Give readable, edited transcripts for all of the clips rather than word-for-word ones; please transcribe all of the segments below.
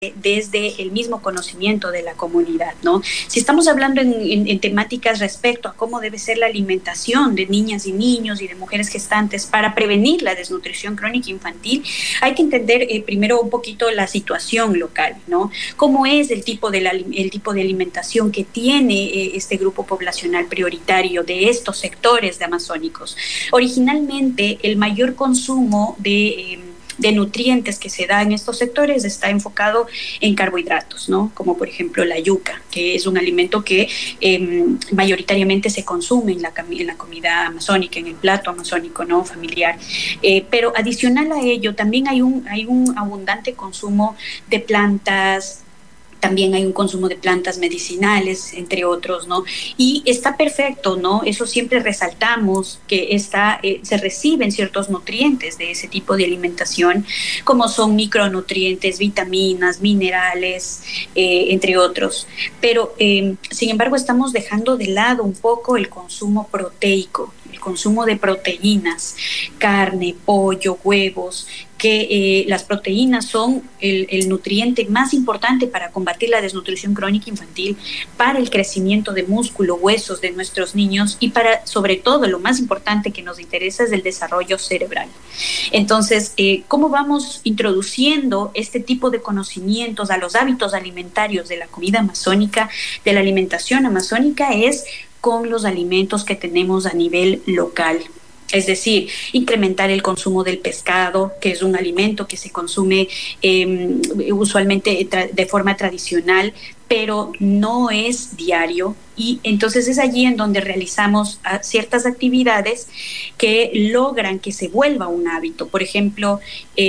desde el mismo conocimiento de la comunidad, ¿no? Si estamos hablando en temáticas respecto a cómo debe ser la alimentación de niñas y niños y de mujeres gestantes para prevenir la desnutrición crónica infantil, hay que entender primero un poquito la situación local, ¿no? Cómo es el tipo de alimentación que tiene este grupo poblacional prioritario de estos sectores amazónicos. Originalmente, el mayor consumo de nutrientes que se da en estos sectores está enfocado en carbohidratos, ¿no? Como por ejemplo la yuca, que es un alimento que mayoritariamente se consume en la comida amazónica, en el plato amazónico, ¿no? Familiar. Pero adicional a ello, también hay un abundante consumo de plantas. También hay un consumo de plantas medicinales, entre otros, ¿no? Y está perfecto, ¿no? Eso siempre resaltamos, que se reciben ciertos nutrientes de ese tipo de alimentación, como son micronutrientes, vitaminas, minerales, entre otros. Pero, sin embargo, estamos dejando de lado un poco el consumo proteico, el consumo de proteínas, carne, pollo, huevos, que las proteínas son el nutriente más importante para combatir la desnutrición crónica infantil, para el crecimiento de músculo, huesos de nuestros niños y para, sobre todo, lo más importante que nos interesa es el desarrollo cerebral. Entonces, ¿cómo vamos introduciendo este tipo de conocimientos a los hábitos alimentarios de la comida amazónica, de la alimentación amazónica? Es con los alimentos que tenemos a nivel local. Es decir, incrementar el consumo del pescado, que es un alimento que se consume usualmente de forma tradicional, pero no es diario. Y entonces es allí en donde realizamos ciertas actividades que logran que se vuelva un hábito. Por ejemplo,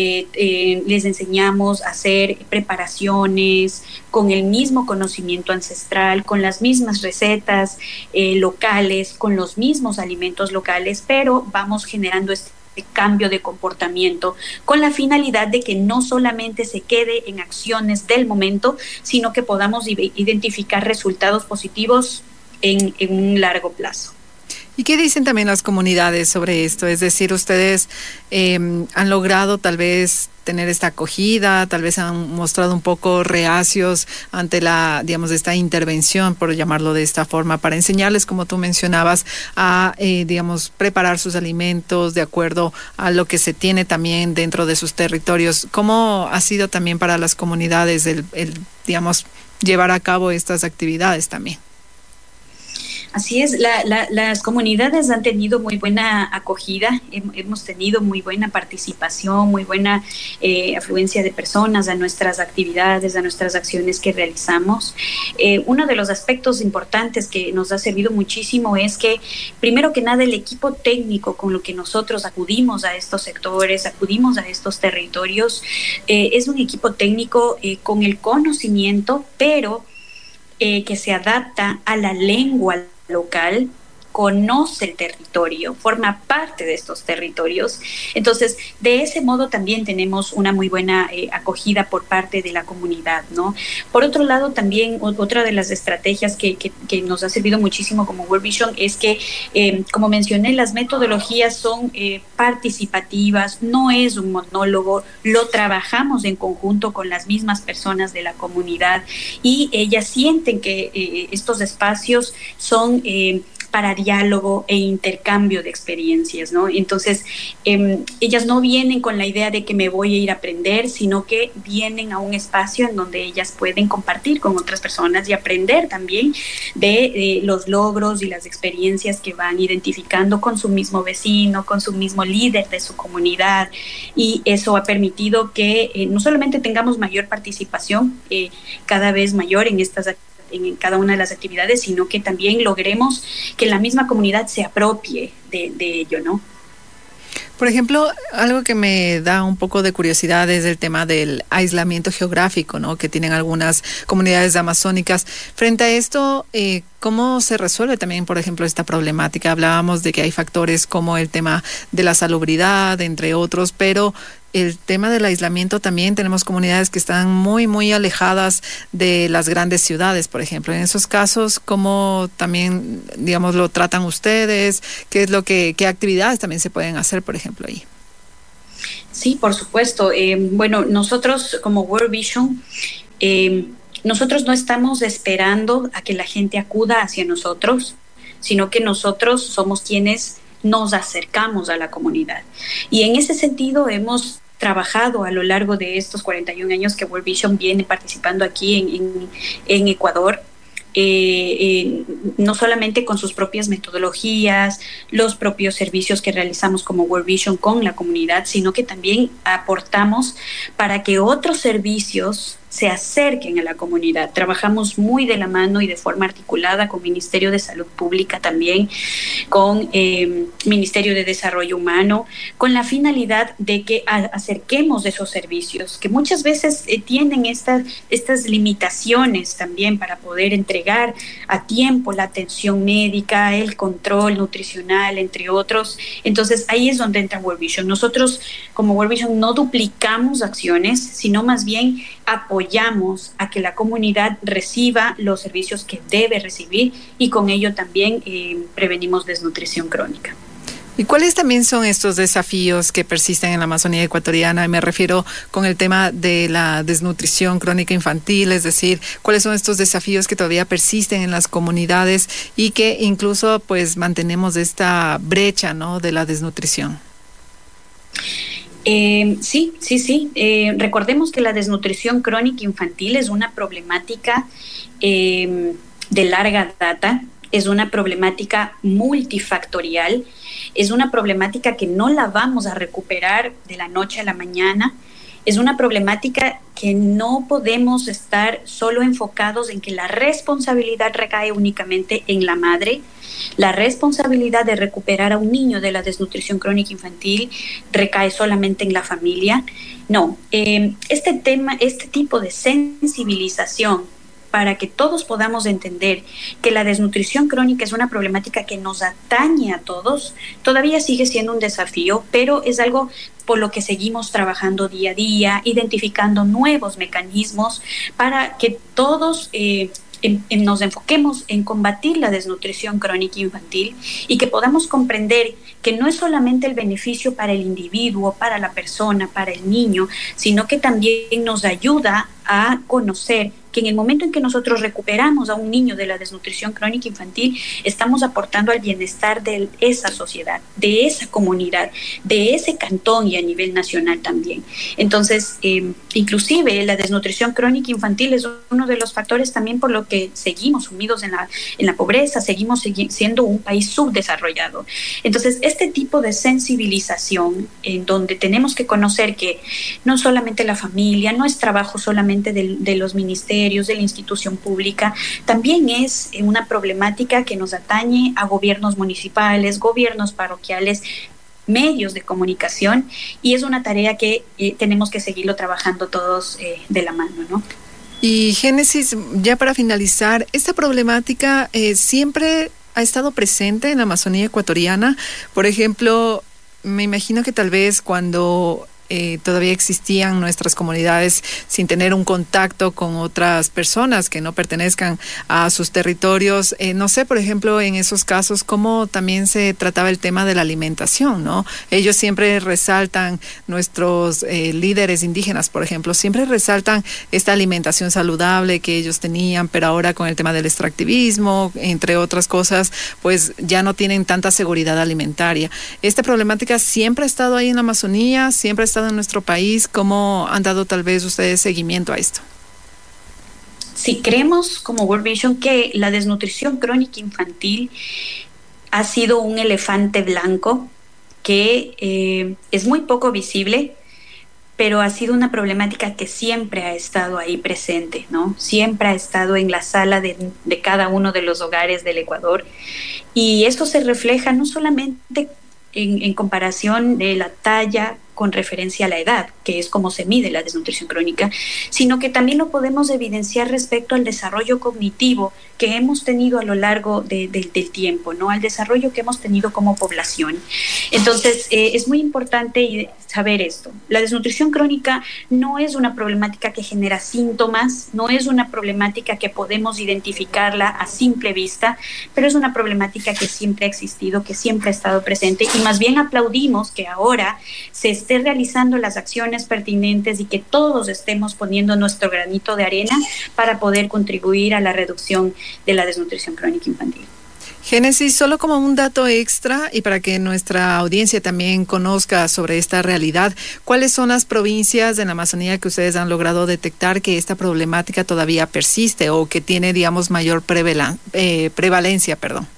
les enseñamos a hacer preparaciones con el mismo conocimiento ancestral, con las mismas recetas locales, con los mismos alimentos locales, pero vamos generando este cambio de comportamiento con la finalidad de que no solamente se quede en acciones del momento, sino que podamos identificar resultados positivos en un largo plazo. ¿Y qué dicen también las comunidades sobre esto? Es decir, ustedes han logrado tal vez tener esta acogida, tal vez han mostrado un poco reacios ante esta intervención, por llamarlo de esta forma, para enseñarles, como tú mencionabas, a, preparar sus alimentos de acuerdo a lo que se tiene también dentro de sus territorios. ¿Cómo ha sido también para las comunidades el llevar a cabo estas actividades también? Así es, las comunidades han tenido muy buena acogida, hemos tenido muy buena participación, muy buena afluencia de personas a nuestras actividades, a nuestras acciones que realizamos. Uno de los aspectos importantes que nos ha servido muchísimo es que, primero que nada, el equipo técnico con lo que nosotros acudimos a estos sectores, acudimos a estos territorios, es un equipo técnico con el conocimiento, pero que se adapta a la lengua local, conoce el territorio, forma parte de estos territorios. Entonces, de ese modo también tenemos una muy buena acogida por parte de la comunidad, ¿no? Por otro lado, también otra de las estrategias que nos ha servido muchísimo como World Vision es que, como mencioné, las metodologías son participativas, no es un monólogo, lo trabajamos en conjunto con las mismas personas de la comunidad y ellas sienten que estos espacios son para diálogo e intercambio de experiencias, ¿no? Entonces, ellas no vienen con la idea de que me voy a ir a aprender, sino que vienen a un espacio en donde ellas pueden compartir con otras personas y aprender también de los logros y las experiencias que van identificando con su mismo vecino, con su mismo líder de su comunidad. Y eso ha permitido que no solamente tengamos mayor participación, cada vez mayor en cada una de las actividades, sino que también logremos que la misma comunidad se apropie de ello, ¿no? Por ejemplo, algo que me da un poco de curiosidad es el tema del aislamiento geográfico, ¿no?, que tienen algunas comunidades amazónicas. Frente a esto, ¿cómo se resuelve también, por ejemplo, esta problemática? Hablábamos de que hay factores como el tema de la salubridad, entre otros, pero el tema del aislamiento también tenemos comunidades que están muy, muy alejadas de las grandes ciudades, por ejemplo. En esos casos, ¿cómo también, lo tratan ustedes? ¿Qué actividades también se pueden hacer, por ejemplo, ahí? Sí, por supuesto. Bueno, nosotros como World Vision nosotros no estamos esperando a que la gente acuda hacia nosotros, sino que nosotros somos quienes nos acercamos a la comunidad. Y en ese sentido hemos trabajado a lo largo de estos 41 años que World Vision viene participando aquí en Ecuador, no solamente con sus propias metodologías, los propios servicios que realizamos como World Vision con la comunidad, sino que también aportamos para que otros servicios se acerquen a la comunidad. Trabajamos muy de la mano y de forma articulada con Ministerio de Salud Pública también, con Ministerio de Desarrollo Humano, con la finalidad de que acerquemos esos servicios, que muchas veces tienen estas limitaciones también para poder entregar a tiempo la atención médica, el control nutricional, entre otros. Entonces ahí es donde entra World Vision. Nosotros como World Vision no duplicamos acciones, sino más bien apoyamos a que la comunidad reciba los servicios que debe recibir y con ello también prevenimos desnutrición crónica. ¿Y cuáles también son estos desafíos que persisten en la Amazonía ecuatoriana? Me refiero con el tema de la desnutrición crónica infantil, es decir, ¿cuáles son estos desafíos que todavía persisten en las comunidades y que incluso pues mantenemos esta brecha, ¿no?, de la desnutrición? Sí. Recordemos que la desnutrición crónica infantil es una problemática de larga data, es una problemática multifactorial, es una problemática que no la vamos a recuperar de la noche a la mañana. Es una problemática que no podemos estar solo enfocados en que la responsabilidad recae únicamente en la madre. La responsabilidad de recuperar a un niño de la desnutrición crónica infantil recae solamente en la familia. No, este tipo de sensibilización para que todos podamos entender que la desnutrición crónica es una problemática que nos atañe a todos, todavía sigue siendo un desafío, pero es algo por lo que seguimos trabajando día a día, identificando nuevos mecanismos para que todos nos enfoquemos en combatir la desnutrición crónica infantil y que podamos comprender que no es solamente el beneficio para el individuo, para la persona, para el niño, sino que también nos ayuda a conocer que en el momento en que nosotros recuperamos a un niño de la desnutrición crónica infantil, estamos aportando al bienestar de esa sociedad, de esa comunidad, de ese cantón y a nivel nacional también. Entonces, inclusive la desnutrición crónica infantil es uno de los factores también por lo que seguimos sumidos en la pobreza, seguimos siendo un país subdesarrollado. Entonces, este tipo de sensibilización en donde tenemos que conocer que no solamente la familia, no es trabajo solamente de los ministerios, de la institución pública, también es una problemática que nos atañe a gobiernos municipales, gobiernos parroquiales, medios de comunicación, y es una tarea que tenemos que seguirlo trabajando todos de la mano, ¿no? Y Génesis, ya para finalizar, esta problemática siempre ha estado presente en la Amazonía ecuatoriana. Por ejemplo, me imagino que tal vez cuando todavía existían nuestras comunidades sin tener un contacto con otras personas que no pertenezcan a sus territorios. No sé, por ejemplo, en esos casos, cómo también se trataba el tema de la alimentación, ¿no? Ellos siempre resaltan, nuestros líderes indígenas, por ejemplo, siempre resaltan esta alimentación saludable que ellos tenían, pero ahora con el tema del extractivismo, entre otras cosas, pues ya no tienen tanta seguridad alimentaria. Esta problemática siempre ha estado ahí en la Amazonía, siempre ha estado en nuestro país. ¿Cómo han dado tal vez ustedes seguimiento a esto? Sí, creemos como World Vision que la desnutrición crónica infantil ha sido un elefante blanco que es muy poco visible, pero ha sido una problemática que siempre ha estado ahí presente, ¿no? Siempre ha estado en la sala de cada uno de los hogares del Ecuador, y esto se refleja no solamente en comparación de la talla con referencia a la edad, que es como se mide la desnutrición crónica, sino que también lo podemos evidenciar respecto al desarrollo cognitivo que hemos tenido a lo largo del tiempo, ¿no? Al desarrollo que hemos tenido como población. Entonces, es muy importante saber esto. La desnutrición crónica no es una problemática que genera síntomas, no es una problemática que podemos identificarla a simple vista, pero es una problemática que siempre ha existido, que siempre ha estado presente, y más bien aplaudimos que ahora se esté esté realizando las acciones pertinentes y que todos estemos poniendo nuestro granito de arena para poder contribuir a la reducción de la desnutrición crónica infantil. Génesis, solo como un dato extra y para que nuestra audiencia también conozca sobre esta realidad, ¿cuáles son las provincias en la Amazonía que ustedes han logrado detectar que esta problemática todavía persiste o que tiene, digamos, mayor prevalencia?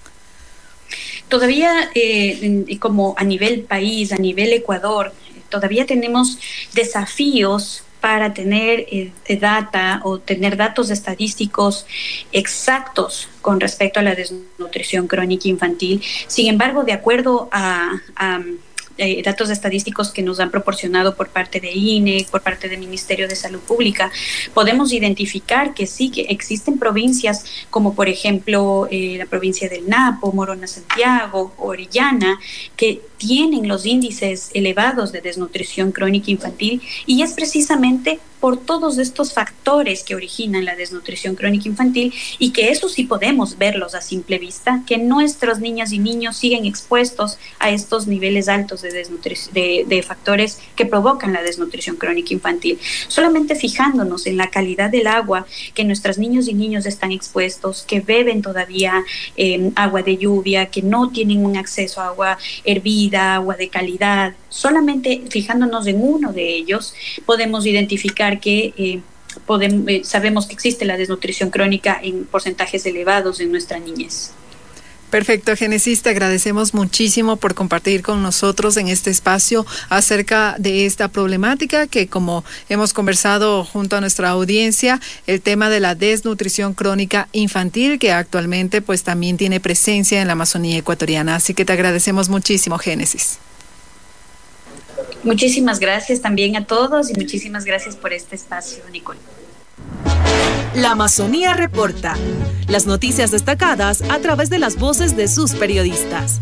Todavía, como a nivel país, a nivel Ecuador, todavía tenemos desafíos para tener data o tener datos estadísticos exactos con respecto a la desnutrición crónica infantil. Sin embargo, de acuerdo a datos estadísticos que nos han proporcionado por parte de INE, por parte del Ministerio de Salud Pública, podemos identificar que sí, que existen provincias como por ejemplo la provincia del Napo, Morona Santiago, Orellana, que tienen los índices elevados de desnutrición crónica infantil, y es precisamente por todos estos factores que originan la desnutrición crónica infantil, y que eso sí podemos verlos a simple vista, que nuestros niñas y niños siguen expuestos a estos niveles altos de factores que provocan la desnutrición crónica infantil. Solamente fijándonos en la calidad del agua que nuestros niños y niños están expuestos, que beben todavía agua de lluvia, que no tienen un acceso a agua hervida, agua de calidad, solamente fijándonos en uno de ellos podemos identificar que sabemos que existe la desnutrición crónica en porcentajes elevados en nuestra niñez. Perfecto, Génesis, te agradecemos muchísimo por compartir con nosotros en este espacio acerca de esta problemática que, como hemos conversado junto a nuestra audiencia, el tema de la desnutrición crónica infantil, que actualmente pues también tiene presencia en la Amazonía ecuatoriana. Así que te agradecemos muchísimo, Génesis. Muchísimas gracias también a todos y muchísimas gracias por este espacio, Nicole. La Amazonía reporta. Las noticias destacadas a través de las voces de sus periodistas.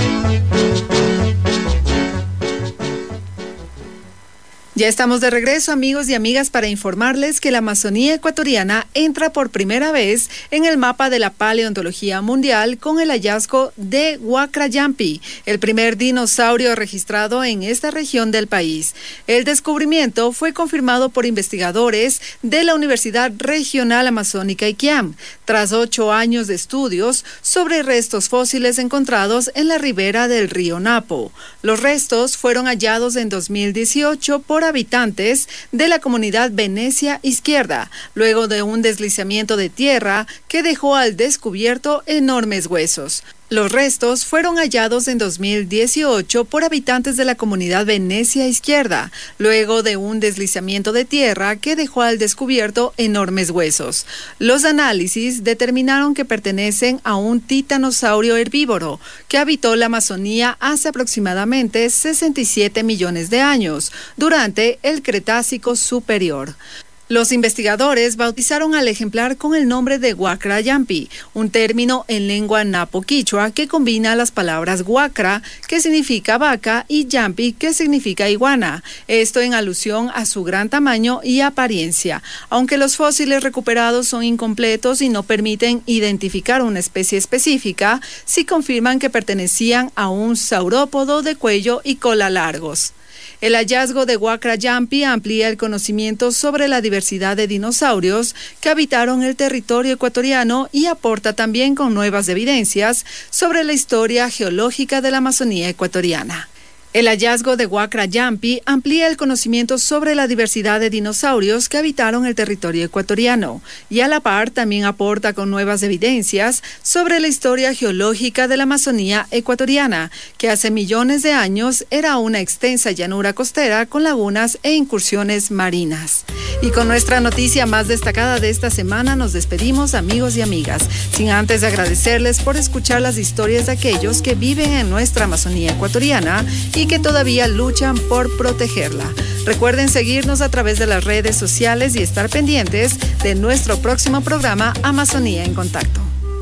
Ya estamos de regreso, amigos y amigas, para informarles que la Amazonía ecuatoriana entra por primera vez en el mapa de la paleontología mundial con el hallazgo de Huacrayampi, el primer dinosaurio registrado en esta región del país. El descubrimiento fue confirmado por investigadores de la Universidad Regional Amazónica Iquiam, tras 8 años de estudios sobre restos fósiles encontrados en la ribera del río Napo. Los restos fueron hallados en 2018 por habitantes de la comunidad Venecia Izquierda, luego de un deslizamiento de tierra que dejó al descubierto enormes huesos. Los restos fueron hallados en 2018 por habitantes de la comunidad Venecia Izquierda, luego de un deslizamiento de tierra que dejó al descubierto enormes huesos. Los análisis determinaron que pertenecen a un titanosaurio herbívoro que habitó la Amazonía hace aproximadamente 67 millones de años, durante el Cretácico Superior. Los investigadores bautizaron al ejemplar con el nombre de Huacrayampi, un término en lengua napo-quichua que combina las palabras huacra, que significa vaca, y yampi, que significa iguana, esto en alusión a su gran tamaño y apariencia. Aunque los fósiles recuperados son incompletos y no permiten identificar una especie específica, sí confirman que pertenecían a un saurópodo de cuello y cola largos. El hallazgo de Huacrayampi amplía el conocimiento sobre la diversidad de dinosaurios que habitaron el territorio ecuatoriano y aporta también con nuevas evidencias sobre la historia geológica de la Amazonía ecuatoriana. El hallazgo de Huacrayampi amplía el conocimiento sobre la diversidad de dinosaurios que habitaron el territorio ecuatoriano y a la par también aporta con nuevas evidencias sobre la historia geológica de la Amazonía ecuatoriana, que hace millones de años era una extensa llanura costera con lagunas e incursiones marinas. Y con nuestra noticia más destacada de esta semana nos despedimos, amigos y amigas, sin antes agradecerles por escuchar las historias de aquellos que viven en nuestra Amazonía ecuatoriana y que todavía luchan por protegerla. Recuerden seguirnos a través de las redes sociales y estar pendientes de nuestro próximo programa Amazonía en Contacto.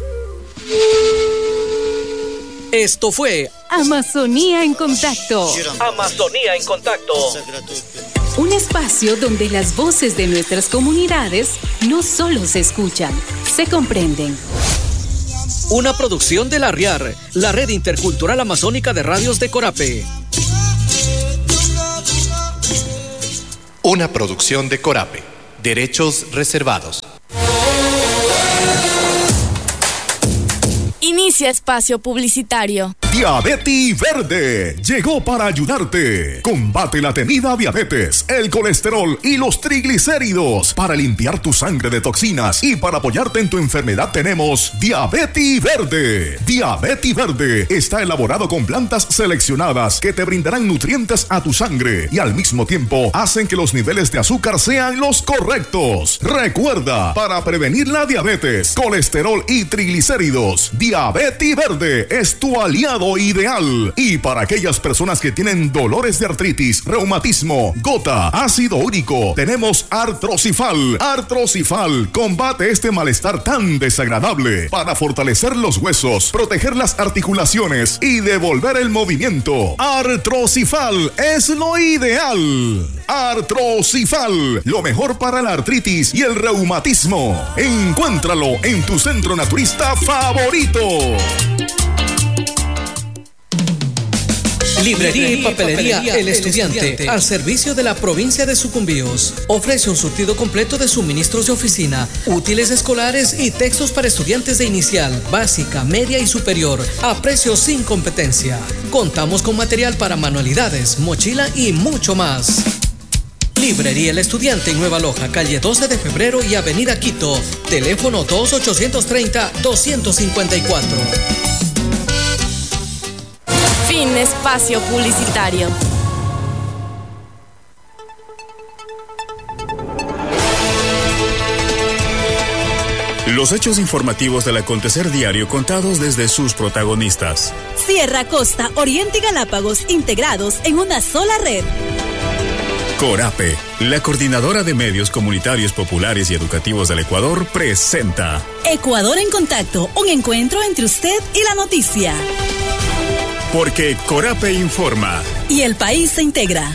Esto fue Amazonía en Contacto. Amazonía en Contacto. Un espacio donde las voces de nuestras comunidades no solo se escuchan, se comprenden. Una producción de la RIAR, la Red Intercultural Amazónica de Radios de Corape. Una producción de Corape. Derechos reservados. Inicia espacio publicitario. Diabetes Verde llegó para ayudarte. Combate la temida diabetes, el colesterol y los triglicéridos. Para limpiar tu sangre de toxinas y para apoyarte en tu enfermedad tenemos Diabetes Verde. Diabetes Verde está elaborado con plantas seleccionadas que te brindarán nutrientes a tu sangre y al mismo tiempo hacen que los niveles de azúcar sean los correctos. Recuerda, para prevenir la diabetes, colesterol y triglicéridos, Diabetes Verde es tu aliado ideal. Y para aquellas personas que tienen dolores de artritis, reumatismo, gota, ácido úrico, tenemos Artrocifal. Artrocifal combate este malestar tan desagradable para fortalecer los huesos, proteger las articulaciones y devolver el movimiento. Artrocifal es lo ideal. Artrocifal, lo mejor para la artritis y el reumatismo. Encuéntralo en tu centro naturista favorito. Librería y papelería El Estudiante, al servicio de la provincia de Sucumbíos. Ofrece un surtido completo de suministros de oficina, útiles escolares y textos para estudiantes de inicial, básica, media y superior, a precios sin competencia. Contamos con material para manualidades, mochila y mucho más. Librería El Estudiante en Nueva Loja, calle 12 de febrero y avenida Quito. Teléfono 2830-254. Fin espacio publicitario. Los hechos informativos del acontecer diario contados desde sus protagonistas. Sierra, Costa, Oriente y Galápagos integrados en una sola red. Corape, la coordinadora de medios comunitarios populares y educativos del Ecuador, presenta Ecuador en Contacto, un encuentro entre usted y la noticia. Porque Corape informa. Y el país se integra.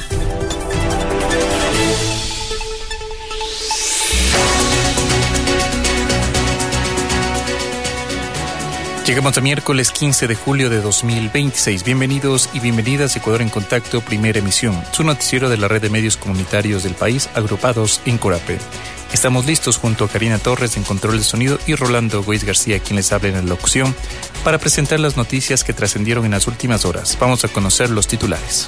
Llegamos a miércoles 15 de julio de 2026. Bienvenidos y bienvenidas a Ecuador en Contacto, primera emisión, su noticiero de la red de medios comunitarios del país agrupados en Corape. Estamos listos junto a Karina Torres en control de sonido y Rolando Goiz García, quien les habla en la locución, para presentar las noticias que trascendieron en las últimas horas. Vamos a conocer los titulares.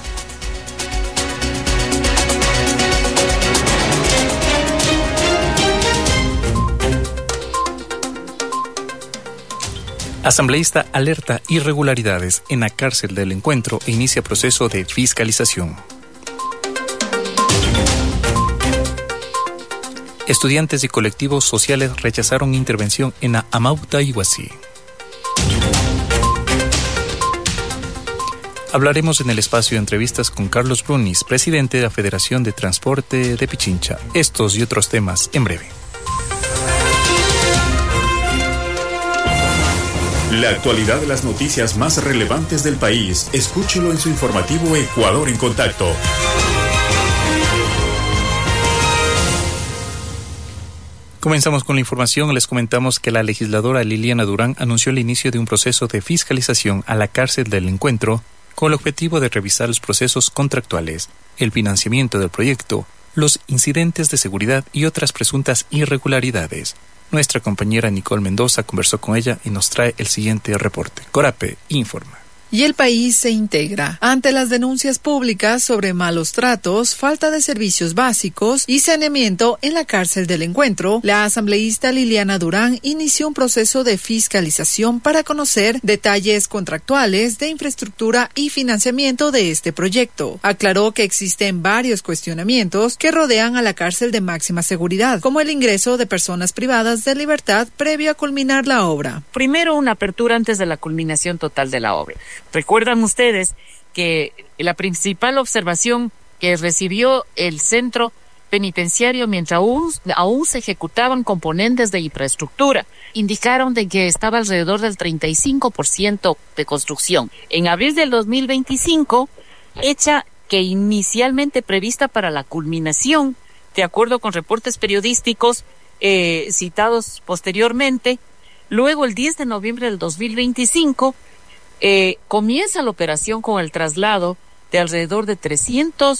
Asambleísta alerta irregularidades en la cárcel del Encuentro e inicia proceso de fiscalización. Estudiantes y colectivos sociales rechazaron intervención en Amauta y Huasí. Hablaremos en el espacio de entrevistas con Carlos Brunis, presidente de la Federación de Transporte de Pichincha. Estos y otros temas en breve. La actualidad de las noticias más relevantes del país, escúchelo en su informativo Ecuador en Contacto. Comenzamos con la información. Les comentamos que la legisladora Liliana Durán anunció el inicio de un proceso de fiscalización a la cárcel del Encuentro con el objetivo de revisar los procesos contractuales, el financiamiento del proyecto, los incidentes de seguridad y otras presuntas irregularidades. Nuestra compañera Nicole Mendoza conversó con ella y nos trae el siguiente reporte. Corape informa. Y el país se integra ante las denuncias públicas sobre malos tratos, falta de servicios básicos y saneamiento en la cárcel del Encuentro. La asambleísta Liliana Durán inició un proceso de fiscalización para conocer detalles contractuales de infraestructura y financiamiento de este proyecto. Aclaró que existen varios cuestionamientos que rodean a la cárcel de máxima seguridad, como el ingreso de personas privadas de libertad previo a culminar la obra. Primero, una apertura antes de la culminación total de la obra. Recuerdan ustedes que la principal observación que recibió el centro penitenciario mientras aún se ejecutaban componentes de infraestructura, indicaron de que estaba alrededor del 35% de construcción. En abril del 2025, hecha que inicialmente prevista para la culminación, de acuerdo con reportes periodísticos citados posteriormente, luego el 10 de noviembre del 2025, comienza la operación con el traslado de alrededor de 300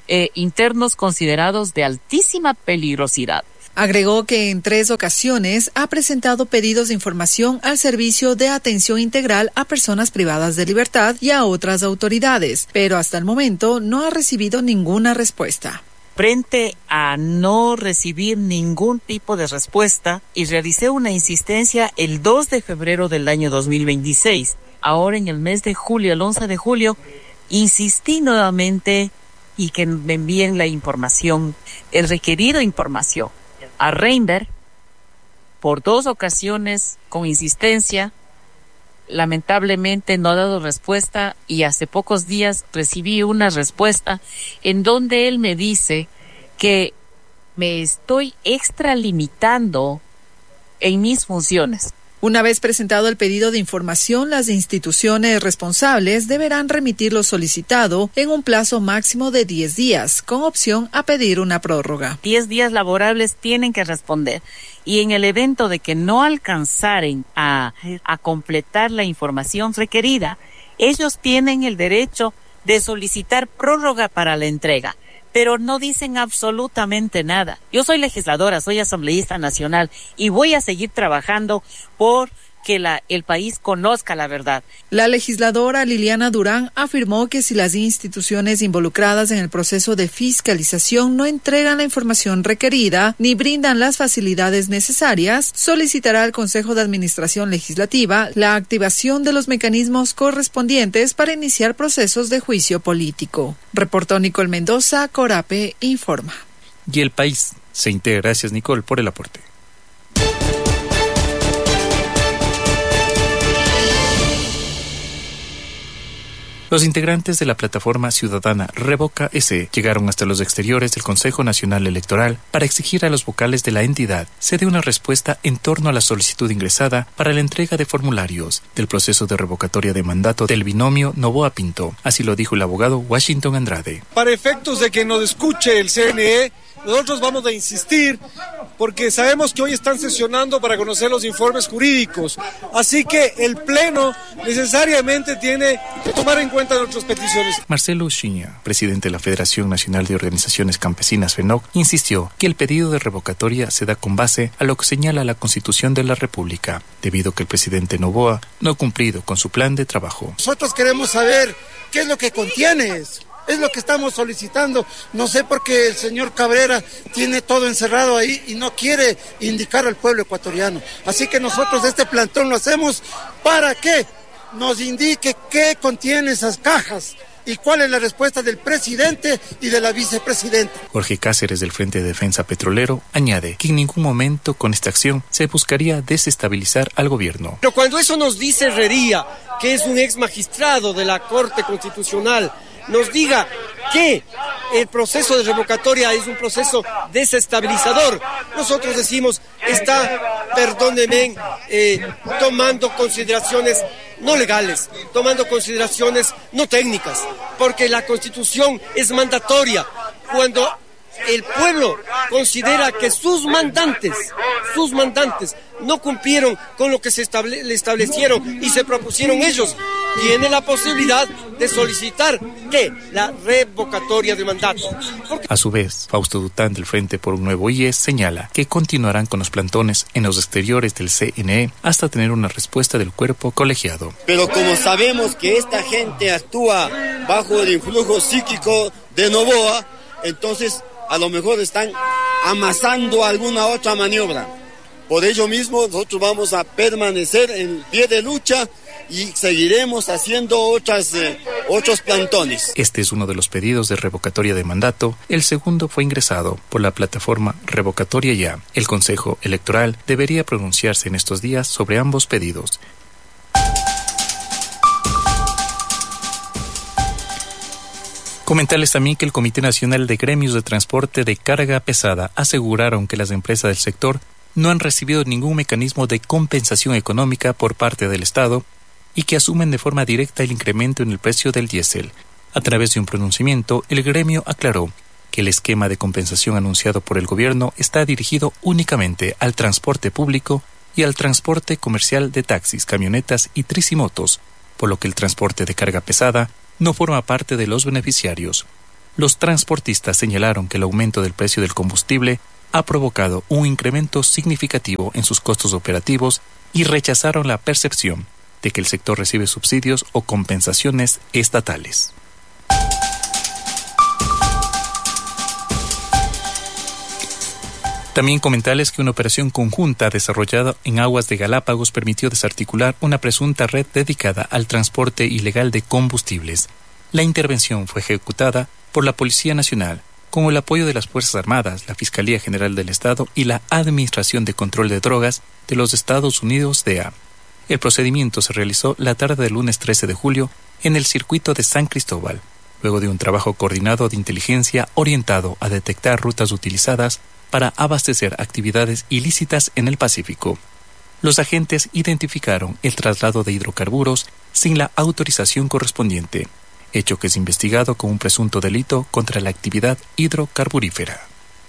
internos considerados de altísima peligrosidad. Agregó que en 3 ocasiones ha presentado pedidos de información al Servicio de Atención Integral a Personas Privadas de Libertad y a otras autoridades, pero hasta el momento no ha recibido ninguna respuesta. Frente a no recibir ningún tipo de respuesta, y realicé una insistencia el 2 de febrero del año 2026. Ahora en el mes de julio, el 11 de julio, insistí nuevamente y que me envíen la información, el requerido información. A Reinberg, por 2 ocasiones, con insistencia, lamentablemente no ha dado respuesta, y hace pocos días recibí una respuesta en donde él me dice que me estoy extralimitando en mis funciones. Una vez presentado el pedido de información, las instituciones responsables deberán remitir lo solicitado en un plazo máximo de 10 días, con opción a pedir una prórroga. 10 días laborables tienen que responder, y en el evento de que no alcanzaren a completar la información requerida, ellos tienen el derecho de solicitar prórroga para la entrega. Pero no dicen absolutamente nada. Yo soy legisladora, soy asambleísta nacional y voy a seguir trabajando por que el país conozca la verdad. La legisladora Liliana Durán afirmó que si las instituciones involucradas en el proceso de fiscalización no entregan la información requerida ni brindan las facilidades necesarias, solicitará al Consejo de Administración Legislativa la activación de los mecanismos correspondientes para iniciar procesos de juicio político. Reportó Nicole Mendoza, Corape informa. Y el país se integra. Gracias, Nicole, por el aporte. Los integrantes de la plataforma ciudadana Revoca S llegaron hasta los exteriores del Consejo Nacional Electoral para exigir a los vocales de la entidad se dé una respuesta en torno a la solicitud ingresada para la entrega de formularios del proceso de revocatoria de mandato del binomio Noboa-Pinto. Así lo dijo el abogado Washington Andrade. Para efectos de que nos escuche el CNE, nosotros vamos a insistir porque sabemos que hoy están sesionando para conocer los informes jurídicos. Así que el Pleno necesariamente tiene que tomar en cuenta nuestras peticiones. Marcelo Uchiña, presidente de la Federación Nacional de Organizaciones Campesinas FENOC, insistió que el pedido de revocatoria se da con base a lo que señala la Constitución de la República, debido a que el presidente Noboa no ha cumplido con su plan de trabajo. Nosotros queremos saber qué es lo que contiene eso. Es lo que estamos solicitando. No sé por qué el señor Cabrera tiene todo encerrado ahí y no quiere indicar al pueblo ecuatoriano. Así que nosotros este plantón lo hacemos para que nos indique qué contiene esas cajas y cuál es la respuesta del presidente y de la vicepresidenta. Jorge Cáceres, del Frente de Defensa Petrolero, añade que en ningún momento con esta acción se buscaría desestabilizar al gobierno. Pero cuando eso nos dice Herrería, que es un ex magistrado de la Corte Constitucional, nos diga que el proceso de revocatoria es un proceso desestabilizador, nosotros decimos, está, perdónenme, tomando consideraciones no legales, tomando consideraciones no técnicas, porque la Constitución es mandatoria. Cuando el pueblo considera que sus mandantes no cumplieron con lo que le establecieron y se propusieron ellos, tiene la posibilidad de solicitar la revocatoria de mandato. A su vez, Fausto Dután, del Frente por un Nuevo IES, señala que continuarán con los plantones en los exteriores del CNE hasta tener una respuesta del cuerpo colegiado. Pero como sabemos que esta gente actúa bajo el influjo psíquico de Noboa, entonces a lo mejor están amasando alguna otra maniobra. Por ello mismo nosotros vamos a permanecer en pie de lucha y seguiremos haciendo otros plantones. Este es uno de los pedidos de revocatoria de mandato. El segundo fue ingresado por la plataforma Revocatoria Ya. El Consejo Electoral debería pronunciarse en estos días sobre ambos pedidos. Comentarles también que el Comité Nacional de Gremios de Transporte de Carga Pesada aseguraron que las empresas del sector no han recibido ningún mecanismo de compensación económica por parte del Estado y que asumen de forma directa el incremento en el precio del diésel. A través de un pronunciamiento, el gremio aclaró que el esquema de compensación anunciado por el gobierno está dirigido únicamente al transporte público y al transporte comercial de taxis, camionetas y tricimotos, por lo que el transporte de carga pesada no forma parte de los beneficiarios. los transportistas señalaron que el aumento del precio del combustible ha provocado un incremento significativo en sus costos operativos y rechazaron la percepción de que el sector recibe subsidios o compensaciones estatales. También comentarles que una operación conjunta desarrollada en aguas de Galápagos permitió desarticular una presunta red dedicada al transporte ilegal de combustibles. La intervención fue ejecutada por la Policía Nacional, con el apoyo de las Fuerzas Armadas, la Fiscalía General del Estado y la Administración de Control de Drogas de los Estados Unidos, DEA. El procedimiento se realizó la tarde del lunes 13 de julio en el circuito de San Cristóbal, luego de un trabajo coordinado de inteligencia orientado a detectar rutas utilizadas para abastecer actividades ilícitas en el Pacífico. Los agentes identificaron el traslado de hidrocarburos sin la autorización correspondiente, hecho que es investigado como un presunto delito contra la actividad hidrocarburífera.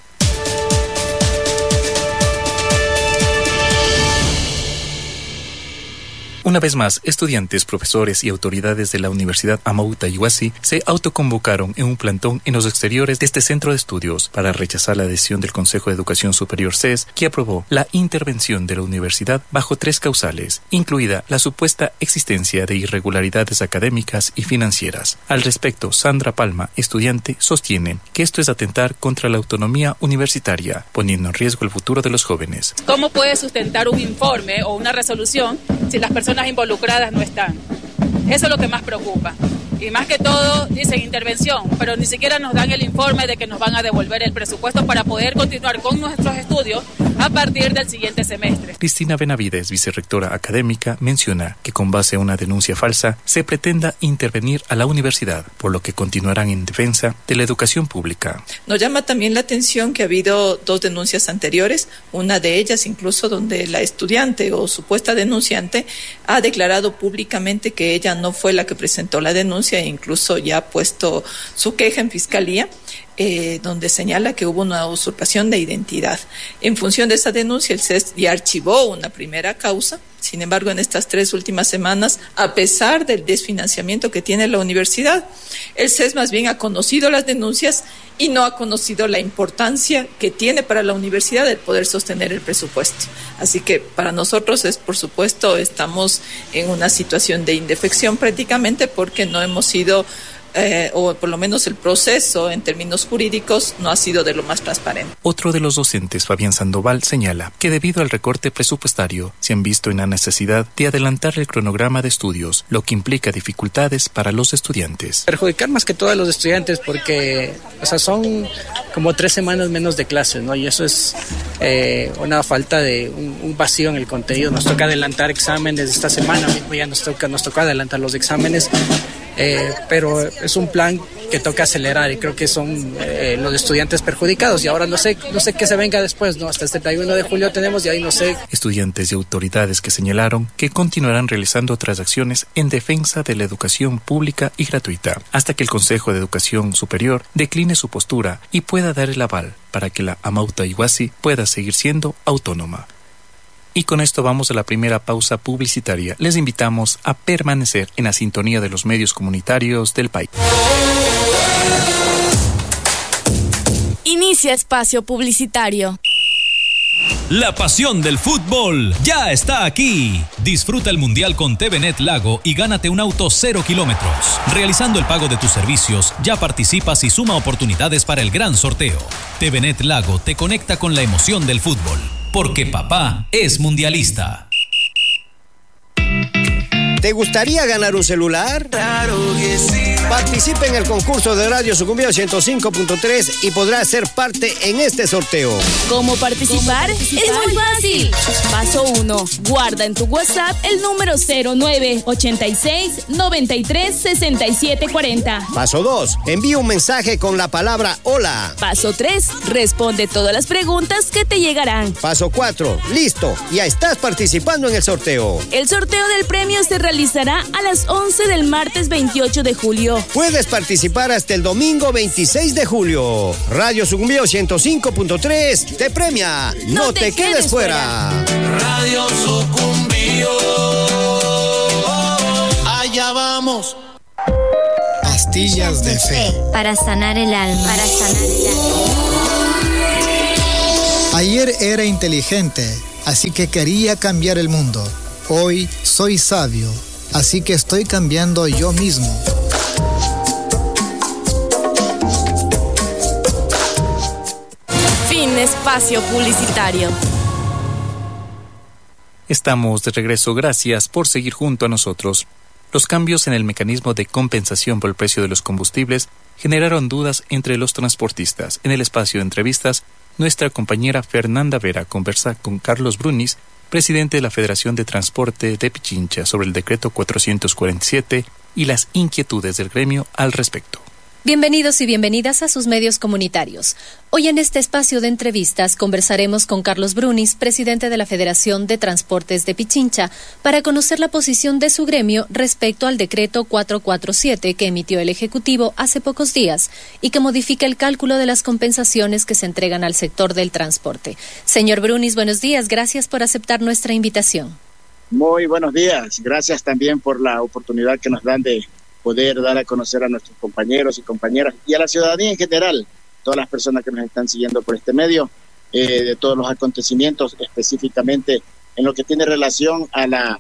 Una vez más, estudiantes, profesores y autoridades de la Universidad Amauta Iguazí se autoconvocaron en un plantón en los exteriores de este centro de estudios para rechazar la decisión del Consejo de Educación Superior CES, que aprobó la intervención de la universidad bajo 3 causales, incluida la supuesta existencia de irregularidades académicas y financieras. Al respecto, Sandra Palma, estudiante, sostiene que esto es atentar contra la autonomía universitaria, poniendo en riesgo el futuro de los jóvenes. ¿Cómo puede sustentar un informe o una resolución si las personas involucradas no están? Eso es lo que más preocupa. Y más que todo dicen intervención, pero ni siquiera nos dan el informe de que nos van a devolver el presupuesto para poder continuar con nuestros estudios a partir del siguiente semestre. Cristina Benavides, vicerrectora académica, menciona que con base a una denuncia falsa se pretenda intervenir a la universidad, por lo que continuarán en defensa de la educación pública. Nos llama también la atención que ha habido 2 denuncias anteriores, una de ellas incluso donde la estudiante o supuesta denunciante ha declarado públicamente que ella no fue la que presentó la denuncia e incluso ya ha puesto su queja en fiscalía, donde señala que hubo una usurpación de identidad. En función de esa denuncia, el CES ya archivó una primera causa. Sin embargo, en estas 3 últimas semanas, a pesar del desfinanciamiento que tiene la universidad, el CES más bien ha conocido las denuncias y no ha conocido la importancia que tiene para la universidad el poder sostener el presupuesto. Así que para nosotros por supuesto, estamos en una situación de indefección prácticamente porque no hemos sido o por lo menos el proceso en términos jurídicos no ha sido de lo más transparente. Otro de los docentes, Fabián Sandoval, señala que debido al recorte presupuestario se han visto en la necesidad de adelantar el cronograma de estudios, lo que implica dificultades para los estudiantes. Perjudicar más que todo a los estudiantes porque son como 3 semanas menos de clases, ¿no? Y eso es una falta de un vacío en el contenido. Nos toca adelantar exámenes esta semana mismo, ya nos toca adelantar los exámenes. Pero es un plan que toca acelerar y creo que son los estudiantes perjudicados y ahora no sé qué se venga después, ¿no? Hasta el 31 de julio tenemos y ahí no sé. Estudiantes y autoridades que señalaron que continuarán realizando otras acciones en defensa de la educación pública y gratuita hasta que el Consejo de Educación Superior decline su postura y pueda dar el aval para que la Amauta Iguazí pueda seguir siendo autónoma. Y con esto vamos a la primera pausa publicitaria. Les invitamos a permanecer en la sintonía de los medios comunitarios del país. Inicia espacio publicitario. La pasión del fútbol ya está aquí. Disfruta el Mundial con TVNet Lago y gánate un auto 0 kilómetros. Realizando el pago de tus servicios, ya participas y suma oportunidades para el gran sorteo. TVNet Lago te conecta con la emoción del fútbol, porque papá es mundialista. ¿Te gustaría ganar un celular? Claro que sí. Participa en el concurso de Radio Sucumbíos 105.3 y podrás ser parte en este sorteo. ¿Cómo participar? Es muy fácil. Paso 1. Guarda en tu WhatsApp el número 0986-93-6740. Paso 2. Envía un mensaje con la palabra hola. Paso 3. Responde todas las preguntas que te llegarán. Paso 4. Listo. Ya estás participando en el sorteo. El sorteo del premio se realizará a las 11 del martes 28 de julio. Puedes participar hasta el domingo 26 de julio. Radio Sucumbíos 105.3 te premia. No te quedes fuera. Radio Sucumbíos. Allá vamos. Hasta pastillas de fe. Para sanar el alma. Ayer era inteligente, así que quería cambiar el mundo. Hoy soy sabio, así que estoy cambiando yo mismo. Fin espacio publicitario. Estamos de regreso, gracias por seguir junto a nosotros. Los cambios en el mecanismo de compensación por el precio de los combustibles generaron dudas entre los transportistas. En el espacio de entrevistas, nuestra compañera Fernanda Vera conversa con Carlos Brunis, presidente de la Federación de Transporte de Pichincha, sobre el decreto 447 y las inquietudes del gremio al respecto. Bienvenidos y bienvenidas a sus medios comunitarios. Hoy en este espacio de entrevistas conversaremos con Carlos Brunis, presidente de la Federación de Transportes de Pichincha, para conocer la posición de su gremio respecto al decreto 447 que emitió el Ejecutivo hace pocos días y que modifica el cálculo de las compensaciones que se entregan al sector del transporte. Señor Brunis, buenos días. Gracias por aceptar nuestra invitación. Muy buenos días. Gracias también por la oportunidad que nos dan de poder dar a conocer a nuestros compañeros y compañeras y a la ciudadanía en general, todas las personas que nos están siguiendo por este medio, de todos los acontecimientos, específicamente en lo que tiene relación a la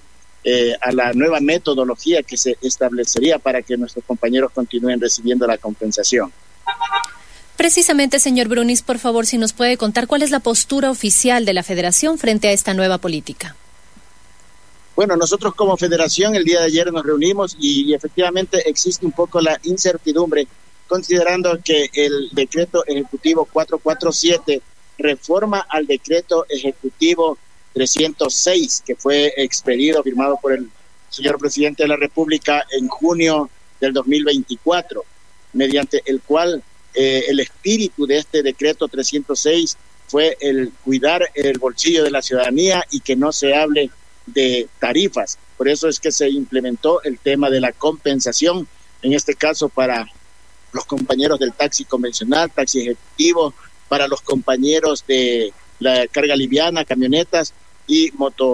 nueva metodología que se establecería para que nuestros compañeros continúen recibiendo la compensación. Precisamente, señor Brunis, por favor, si nos puede contar cuál es la postura oficial de la Federación frente a esta nueva política. Bueno, nosotros como federación el día de ayer nos reunimos y efectivamente existe un poco la incertidumbre, considerando que el decreto ejecutivo 447 reforma al decreto ejecutivo 306, que fue expedido, firmado por el señor presidente de la República en junio del 2024, mediante el cual el espíritu de este decreto 306 fue el cuidar el bolsillo de la ciudadanía y que no se hable de tarifas. Por eso es que se implementó el tema de la compensación, en este caso para los compañeros del taxi convencional, taxi ejecutivo, para los compañeros de la carga liviana, camionetas y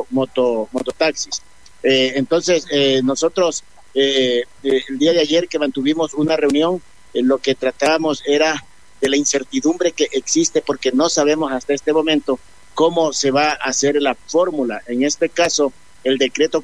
mototaxis. Entonces, nosotros el día de ayer que mantuvimos una reunión, lo que tratábamos era de la incertidumbre que existe porque no sabemos hasta este momento cómo se va a hacer la fórmula. En este caso, el decreto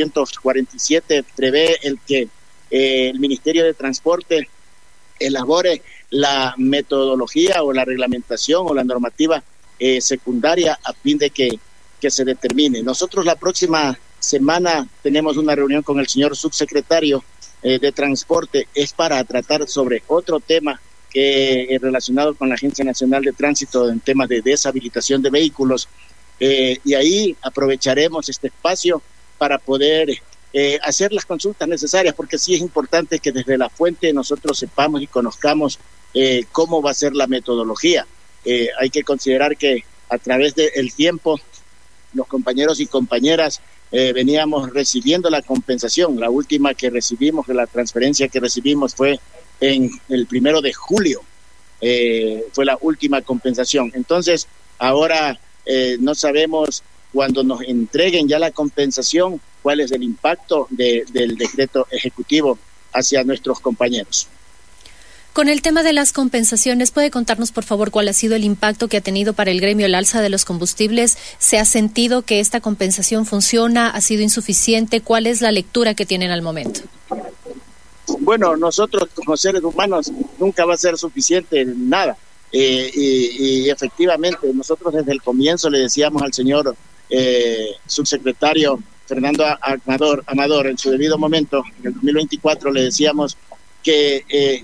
447 prevé el que el Ministerio de Transporte elabore la metodología o la reglamentación o la normativa secundaria a fin de que se determine. Nosotros la próxima semana tenemos una reunión con el señor subsecretario de Transporte, es para tratar sobre otro tema relacionado con la Agencia Nacional de Tránsito en temas de deshabilitación de vehículos, y ahí aprovecharemos este espacio para poder hacer las consultas necesarias, porque sí es importante que desde la fuente nosotros sepamos y conozcamos cómo va a ser la metodología. Hay que considerar que a través del tiempo los compañeros y compañeras veníamos recibiendo la compensación. La última que recibimos, la transferencia que recibimos fue en el 1 de julio, fue la última compensación. Entonces, ahora no sabemos cuando nos entreguen ya la compensación cuál es el impacto del decreto ejecutivo hacia nuestros compañeros. Con el tema de las compensaciones, ¿puede contarnos, por favor, cuál ha sido el impacto que ha tenido para el gremio el alza de los combustibles? ¿Se ha sentido que esta compensación funciona? ¿Ha sido insuficiente? ¿Cuál es la lectura que tienen al momento? Bueno, nosotros como seres humanos nunca va a ser suficiente nada. Y efectivamente, nosotros desde el comienzo le decíamos al señor subsecretario Fernando Amador, en su debido momento, en el 2024, le decíamos que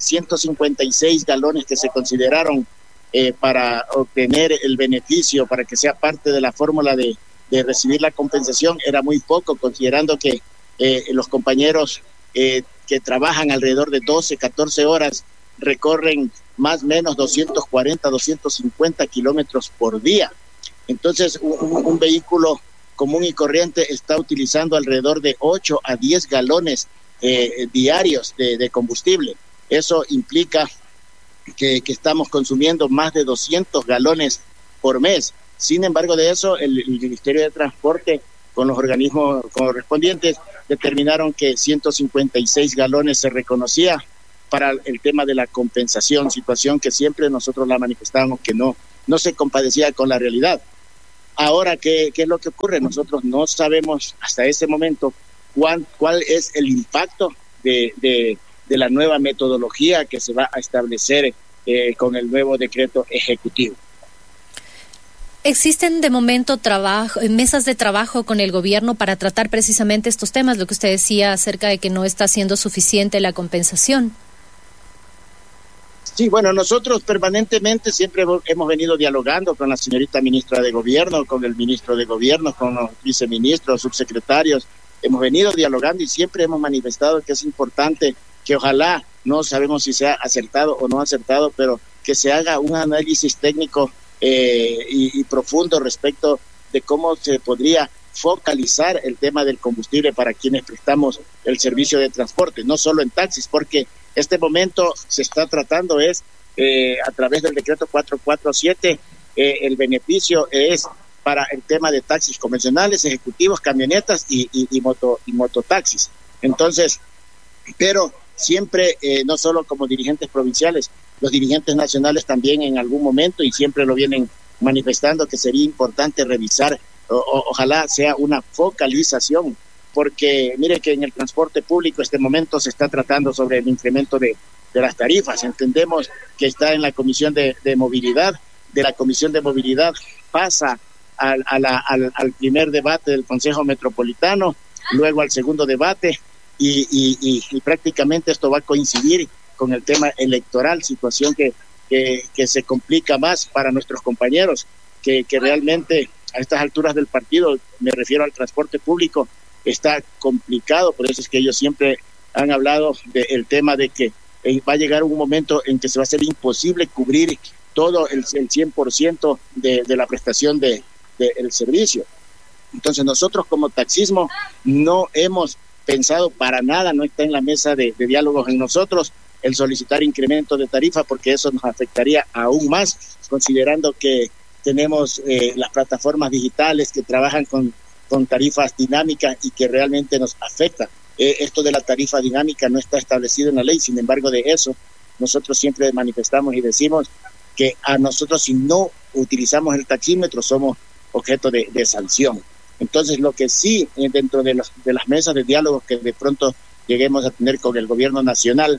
156 galones que se consideraron para obtener el beneficio, para que sea parte de la fórmula de recibir la compensación, era muy poco, considerando que los compañeros que trabajan alrededor de 12, 14 horas recorren más o menos 240, 250 kilómetros por día. Entonces, un vehículo común y corriente está utilizando alrededor de 8 a 10 galones diarios de combustible. Eso implica que estamos consumiendo más de 200 galones por mes. Sin embargo de eso, el Ministerio de Transporte con los organismos correspondientes determinaron que 156 galones se reconocía para el tema de la compensación, situación que siempre nosotros la manifestábamos que no se compadecía con la realidad. Ahora, ¿qué es lo que ocurre? Nosotros no sabemos hasta ese momento cuál es el impacto de la nueva metodología que se va a establecer con el nuevo decreto ejecutivo. ¿Existen de momento mesas de trabajo con el gobierno para tratar precisamente estos temas, lo que usted decía acerca de que no está siendo suficiente la compensación? Sí, bueno, nosotros permanentemente siempre hemos venido dialogando con la señorita ministra de Gobierno, con el ministro de Gobierno, con los viceministros, subsecretarios. Hemos venido dialogando y siempre hemos manifestado que es importante que ojalá, no sabemos si sea acertado o no acertado, pero que se haga un análisis técnico y profundo respecto de cómo se podría focalizar el tema del combustible para quienes prestamos el servicio de transporte, no solo en taxis, porque este momento se está tratando a través del decreto 447, el beneficio es para el tema de taxis convencionales, ejecutivos, camionetas y mototaxis. Entonces, pero siempre, no solo como dirigentes provinciales, los dirigentes nacionales también en algún momento, y siempre lo vienen manifestando, que sería importante revisar, ojalá sea una focalización, porque mire que en el transporte público este momento se está tratando sobre el incremento de las tarifas. Entendemos que está en la Comisión de Movilidad, de la Comisión de Movilidad pasa al primer debate del Consejo Metropolitano, luego al segundo debate, y prácticamente esto va a coincidir con el tema electoral, situación que se complica más para nuestros compañeros, que realmente a estas alturas del partido, me refiero al transporte público, está complicado. Por eso es que ellos siempre han hablado del tema de que va a llegar un momento en que se va a hacer imposible cubrir todo el 100% de la prestación del servicio. Entonces nosotros como taxismo no hemos pensado para nada, no está en la mesa de diálogos en nosotros el solicitar incremento de tarifa, porque eso nos afectaría aún más, considerando que tenemos las plataformas digitales que trabajan con tarifas dinámicas y que realmente nos afecta. Esto de la tarifa dinámica no está establecido en la ley, sin embargo de eso nosotros siempre manifestamos y decimos que a nosotros, si no utilizamos el taxímetro, somos objeto de sanción. Entonces, lo que sí, dentro de las mesas de diálogo que de pronto lleguemos a tener con el gobierno nacional,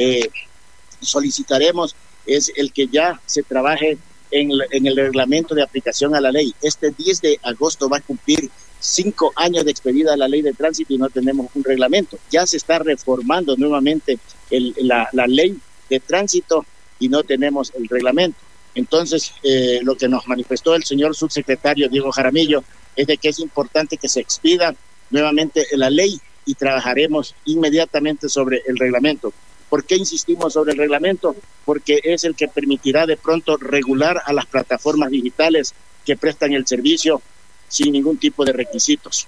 solicitaremos es el que ya se trabaje en el reglamento de aplicación a la ley. Este 10 de agosto va a cumplir 5 años de expedida la ley de tránsito y no tenemos un reglamento. Ya se está reformando nuevamente la ley de tránsito y no tenemos el reglamento. Entonces, lo que nos manifestó el señor subsecretario Diego Jaramillo es de que es importante que se expida nuevamente la ley y trabajaremos inmediatamente sobre el reglamento. ¿Por qué insistimos sobre el reglamento? Porque es el que permitirá de pronto regular a las plataformas digitales que prestan el servicio sin ningún tipo de requisitos.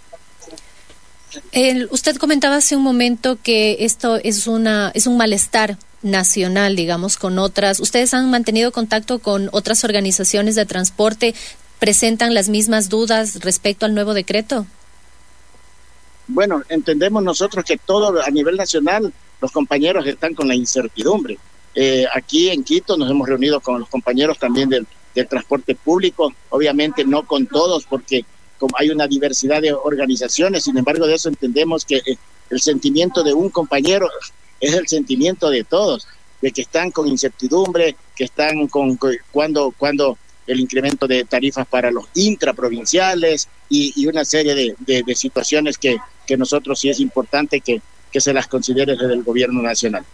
Usted comentaba hace un momento que esto es un malestar nacional, digamos, con otras. ¿Ustedes han mantenido contacto con otras organizaciones de transporte? ¿Presentan las mismas dudas respecto al nuevo decreto? Bueno, entendemos nosotros que todo a nivel nacional los compañeros están con la incertidumbre. Aquí en Quito nos hemos reunido con los compañeros también del transporte público, obviamente no con todos porque como hay una diversidad de organizaciones, sin embargo de eso entendemos que el sentimiento de un compañero es el sentimiento de todos, de que están con incertidumbre, que están con cuando el incremento de tarifas para los intraprovinciales y una serie de situaciones que nosotros sí es importante que se las considere desde el gobierno nacional.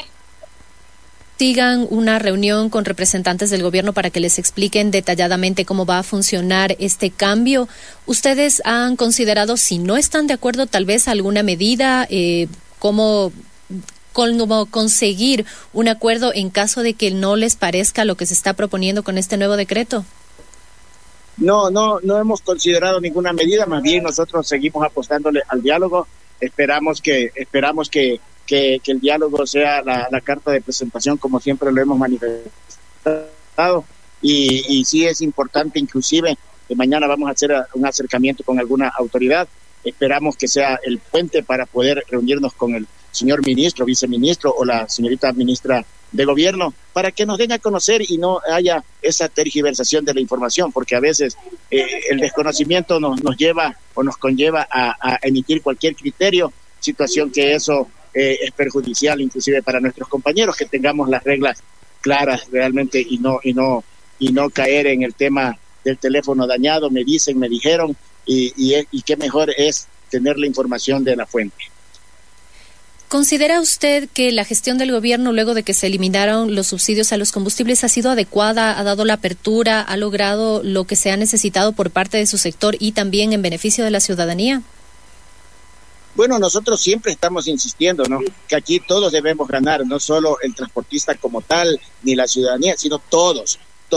Sigan una reunión con representantes del gobierno para que les expliquen detalladamente cómo va a funcionar este cambio. ¿Ustedes han considerado, si no están de acuerdo, tal vez alguna medida, cómo conseguir un acuerdo en caso de que no les parezca lo que se está proponiendo con este nuevo decreto? No hemos considerado ninguna medida, más bien nosotros seguimos apostándole al diálogo. Esperamos que el diálogo sea la carta de presentación, como siempre lo hemos manifestado, y sí es importante, inclusive que mañana vamos a hacer un acercamiento con alguna autoridad. Esperamos que sea el puente para poder reunirnos con señor ministro, viceministro o la señorita ministra de Gobierno, para que nos den a conocer y no haya esa tergiversación de la información, porque a veces el desconocimiento nos lleva o nos conlleva a emitir cualquier criterio, situación que eso es perjudicial inclusive para nuestros compañeros, que tengamos las reglas claras realmente y no caer en el tema del teléfono dañado, me dicen, me dijeron, y qué mejor es tener la información de la fuente. ¿Considera usted que la gestión del gobierno, luego de que se eliminaron los subsidios a los combustibles, ha sido adecuada, ha dado la apertura, ha logrado lo que se ha necesitado por parte de su sector y también en beneficio de la ciudadanía? Bueno, nosotros siempre estamos insistiendo, ¿no?, que aquí todos debemos ganar, no solo el transportista como tal, ni la ciudadanía, sino todos,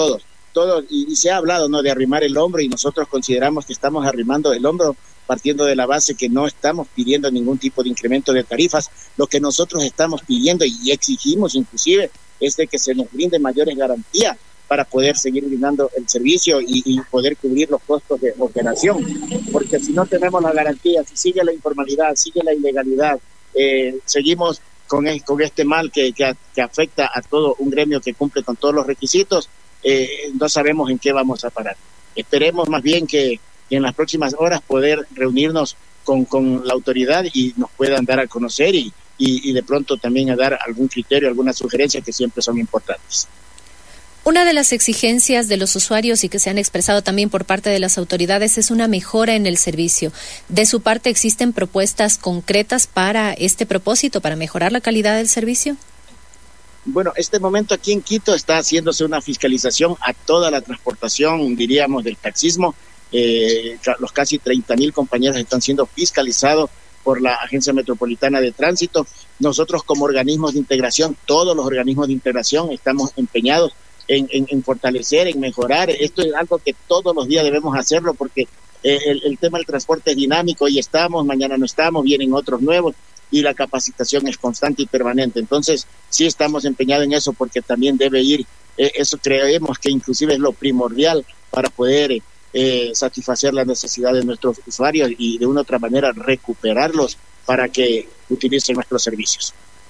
y se ha hablado, ¿no?, de arrimar el hombro, y nosotros consideramos que estamos arrimando el hombro partiendo de la base que no estamos pidiendo ningún tipo de incremento de tarifas. Lo que nosotros estamos pidiendo y exigimos inclusive es de que se nos brinde mayores garantías para poder seguir brindando el servicio y poder cubrir los costos de operación, porque si no tenemos la garantía, si sigue la informalidad, sigue la ilegalidad, seguimos con este mal que afecta a todo un gremio que cumple con todos los requisitos, no sabemos en qué vamos a parar. Esperemos más bien que en las próximas horas poder reunirnos con la autoridad y nos puedan dar a conocer y de pronto también a dar algún criterio, alguna sugerencia que siempre son importantes. Una de las exigencias de los usuarios y que se han expresado también por parte de las autoridades es una mejora en el servicio. De su parte, ¿existen propuestas concretas para este propósito, para mejorar la calidad del servicio? Bueno, este momento aquí en Quito está haciéndose una fiscalización a toda la transportación, diríamos, del taxismo. Los casi 30,000 compañeros están siendo fiscalizados por la Agencia Metropolitana de Tránsito. Nosotros como organismos de integración, todos los organismos de integración, estamos empeñados en fortalecer, en mejorar. Esto es algo que todos los días debemos hacerlo, porque el tema del transporte es dinámico, hoy estamos, mañana no estamos, vienen otros nuevos, y la capacitación es constante y permanente. Entonces sí estamos empeñados en eso, porque también debe ir, eso creemos que inclusive es lo primordial para poder satisfacer las necesidades de nuestros usuarios y de una u otra manera recuperarlos para que utilicen nuestros servicios.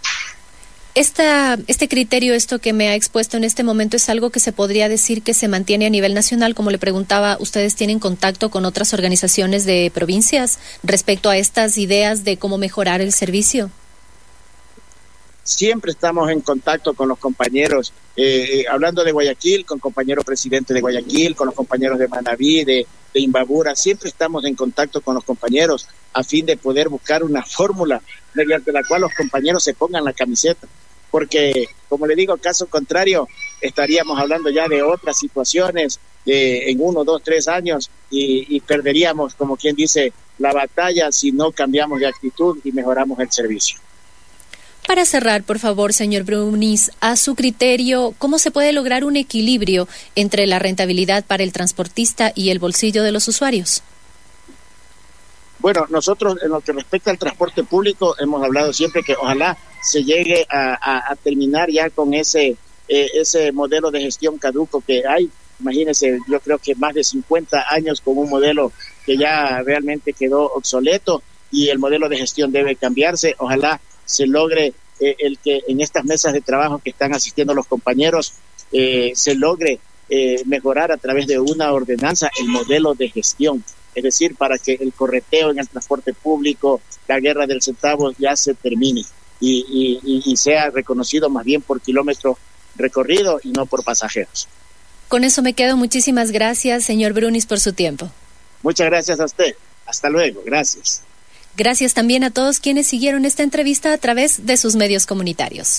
Este criterio, esto que me ha expuesto en este momento, es algo que se podría decir que se mantiene a nivel nacional. Como le preguntaba, ¿ustedes tienen contacto con otras organizaciones de provincias respecto a estas ideas de cómo mejorar el servicio? Siempre estamos en contacto con los compañeros, hablando de Guayaquil, con compañero presidente de Guayaquil, con los compañeros de Manabí, de Imbabura. Siempre estamos en contacto con los compañeros a fin de poder buscar una fórmula mediante la cual los compañeros se pongan la camiseta, porque, como le digo, caso contrario, estaríamos hablando ya de otras situaciones en 1, 2, 3 años y perderíamos, como quien dice, la batalla si no cambiamos de actitud y mejoramos el servicio. Para cerrar, por favor, señor Bruniz, a su criterio, ¿cómo se puede lograr un equilibrio entre la rentabilidad para el transportista y el bolsillo de los usuarios? Bueno, nosotros en lo que respecta al transporte público hemos hablado siempre que ojalá se llegue a terminar ya con ese modelo de gestión caduco que hay. Imagínense, yo creo que más de 50 años con un modelo que ya realmente quedó obsoleto y el modelo de gestión debe cambiarse. Ojalá se logre el que en estas mesas de trabajo que están asistiendo los compañeros se logre mejorar a través de una ordenanza el modelo de gestión, es decir, para que el correteo en el transporte público, la guerra del centavo ya se termine y sea reconocido más bien por kilómetros recorridos y no por pasajeros. Con eso me quedo. Muchísimas gracias, señor Bruniz, por su tiempo. Muchas gracias a usted. Hasta luego. Gracias. Gracias también a todos quienes siguieron esta entrevista a través de sus medios comunitarios.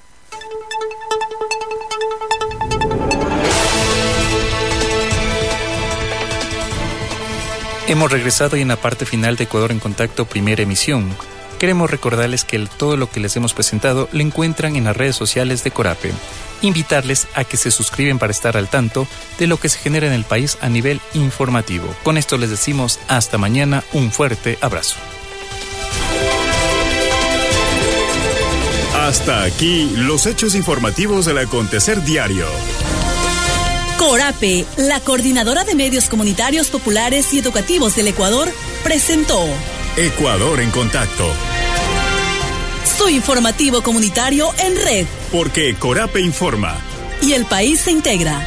Hemos regresado y en la parte final de Ecuador en Contacto, primera emisión. Queremos recordarles que todo lo que les hemos presentado lo encuentran en las redes sociales de Corape. Invitarles a que se suscriben para estar al tanto de lo que se genera en el país a nivel informativo. Con esto les decimos hasta mañana, un fuerte abrazo. Hasta aquí los hechos informativos del acontecer diario. Corape, la Coordinadora de Medios Comunitarios Populares y Educativos del Ecuador, presentó Ecuador en Contacto. su informativo comunitario en red. Porque Corape informa. Y el país se integra.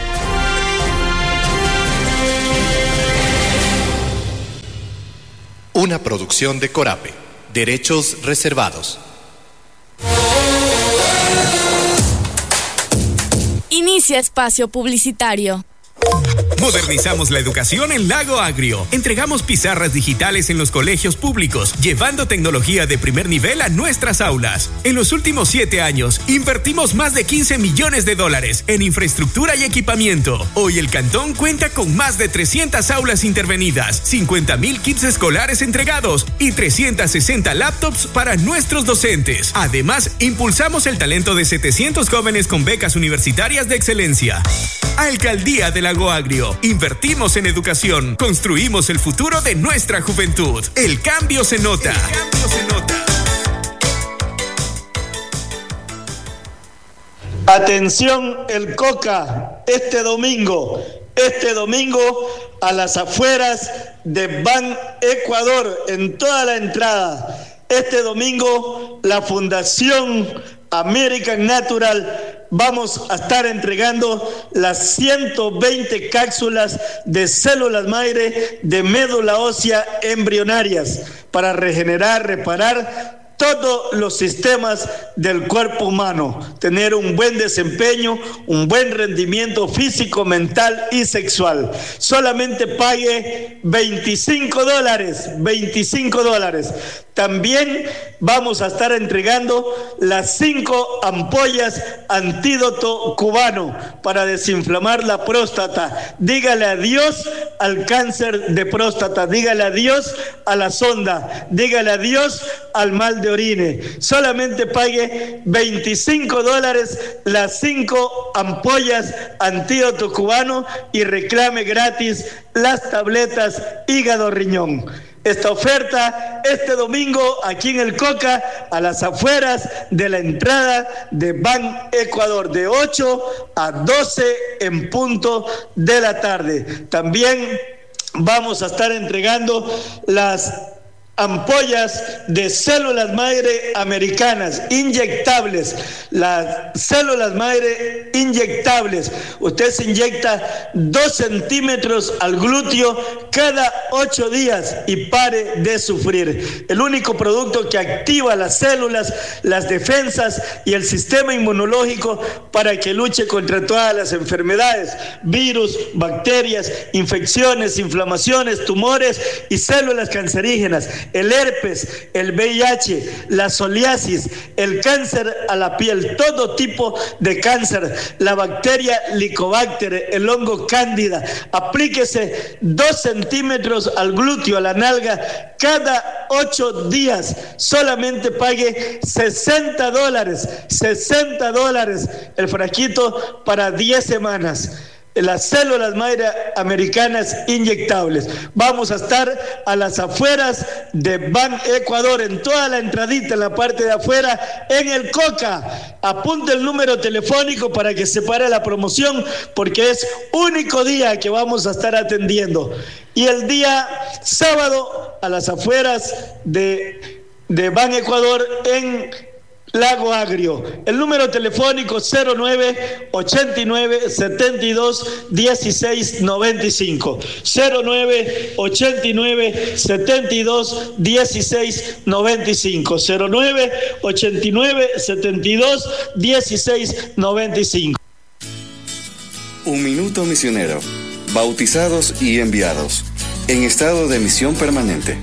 Una producción de Corape. Derechos reservados. Inicia espacio publicitario. Modernizamos la educación en Lago Agrio. Entregamos pizarras digitales en los colegios públicos, llevando tecnología de primer nivel a nuestras aulas. En los últimos 7 años, invertimos más de $15 millones en infraestructura y equipamiento. Hoy el cantón cuenta con más de 300 aulas intervenidas, 50,000 kits escolares entregados y 360 laptops para nuestros docentes. Además, impulsamos el talento de 700 jóvenes con becas universitarias de excelencia. Alcaldía de Lago Agrio. Invertimos en educación. Construimos el futuro de nuestra juventud. El cambio se nota. Atención, el Coca, este domingo a las afueras de Ban Ecuador, en toda la entrada. Este domingo, la Fundación American Natural vamos a estar entregando las 120 cápsulas de células madre de médula ósea embrionarias para regenerar, reparar todos los sistemas del cuerpo humano, tener un buen desempeño, un buen rendimiento físico, mental y sexual. Solamente pague $25. También vamos a estar entregando las 5 ampollas antídoto cubano para desinflamar la próstata. Dígale adiós al cáncer de próstata, dígale adiós a la sonda, dígale adiós al mal de orine. Solamente pague $25 las 5 ampollas antídoto cubano y reclame gratis las tabletas hígado riñón. Esta oferta este domingo aquí en el Coca, a las afueras de la entrada de Ban Ecuador, de 8 a 12 en punto de la tarde. También vamos a estar entregando las ampollas de células madre americanas inyectables, las células madre inyectables. Usted se inyecta 2 centímetros al glúteo cada 8 días y pare de sufrir. El único producto que activa las células, las defensas y el sistema inmunológico para que luche contra todas las enfermedades, virus, bacterias, infecciones, inflamaciones, tumores y células cancerígenas. El herpes, el VIH, la psoriasis, el cáncer a la piel, todo tipo de cáncer, la bacteria Helicobacter, el hongo cándida. Aplíquese 2 centímetros al glúteo, a la nalga, cada 8 días. Solamente pague $60 el frasquito para 10 semanas. Las células madre americanas inyectables. Vamos a estar a las afueras de Ban Ecuador, en toda la entradita, en la parte de afuera, en el Coca. Apunte el número telefónico para que se pare la promoción, porque es único día que vamos a estar atendiendo. Y el día sábado, a las afueras de Ban Ecuador, en Lago Agrio. El número telefónico 0989-72-1695. 0989-72-1695. 0989-72-1695. Un minuto misionero. Bautizados y enviados. En estado de misión permanente.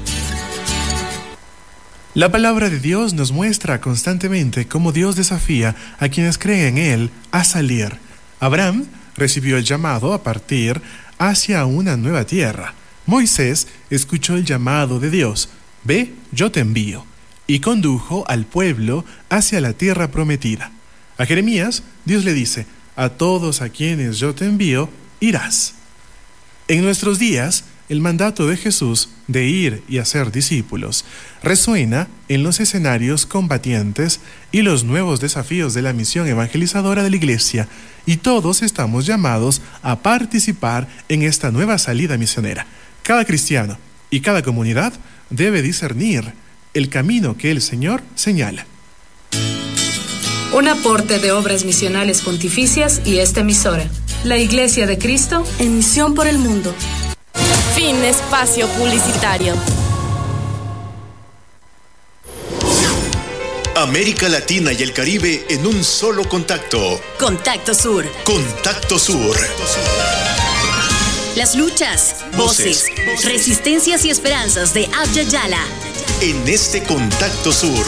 La palabra de Dios nos muestra constantemente cómo Dios desafía a quienes creen en Él a salir. Abraham recibió el llamado a partir hacia una nueva tierra. Moisés escuchó el llamado de Dios: «Ve, yo te envío», y condujo al pueblo hacia la tierra prometida. A Jeremías, Dios le dice: «A todos a quienes yo te envío, irás». En nuestros días, el mandato de Jesús de ir y hacer discípulos resuena en los escenarios combatientes y los nuevos desafíos de la misión evangelizadora de la Iglesia, y todos estamos llamados a participar en esta nueva salida misionera. Cada cristiano y cada comunidad debe discernir el camino que el Señor señala. Un aporte de Obras Misionales Pontificias y esta emisora. La Iglesia de Cristo en misión por el mundo. Fin espacio publicitario. América Latina y el Caribe en un solo contacto. Contacto Sur. Contacto Sur. Las luchas, voces, resistencias y esperanzas de Abya Yala. En este Contacto Sur.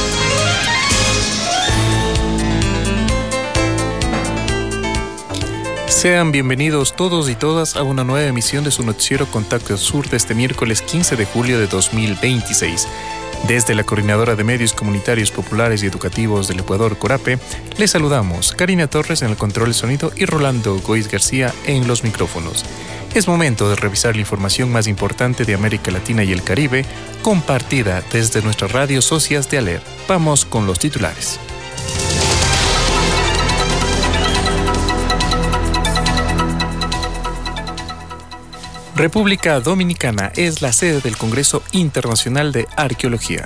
Sean bienvenidos todos y todas a una nueva emisión de su noticiero Contacto Sur de este miércoles 15 de julio de 2026. Desde la Coordinadora de Medios Comunitarios Populares y Educativos del Ecuador, Corape, les saludamos Karina Torres en el control de sonido y Rolando Goiz García en los micrófonos. Es momento de revisar la información más importante de América Latina y el Caribe, compartida desde nuestras radios socias de ALER. Vamos con los titulares. República Dominicana es la sede del Congreso Internacional de Arqueología.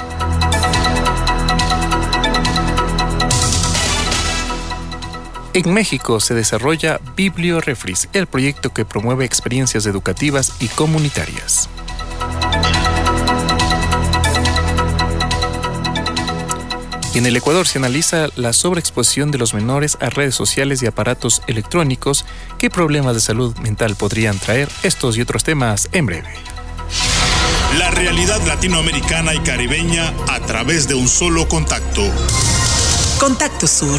En México se desarrolla BiblioRefris, el proyecto que promueve experiencias educativas y comunitarias. Y en el Ecuador se analiza la sobreexposición de los menores a redes sociales y aparatos electrónicos. ¿Qué problemas de salud mental podrían traer? Estos y otros temas en breve. La realidad latinoamericana y caribeña a través de un solo contacto. Contacto Sur.